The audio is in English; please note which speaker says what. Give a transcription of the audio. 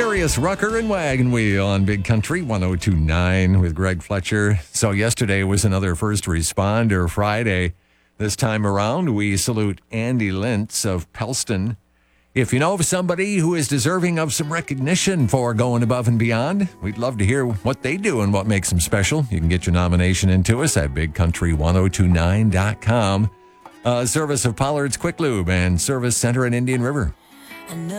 Speaker 1: Darius Rucker and Wagon Wheel on Big Country 102.9 with Greg Fletcher. So yesterday was another First Responder Friday. This time around, we salute Andy Lintz of Pelston. If you know of somebody who is deserving of some recognition for going above and beyond, we'd love to hear what they do and what makes them special. You can get your nomination into us at bigcountry1029.com. Service of Pollard's Quick Lube and Service Center in Indian River.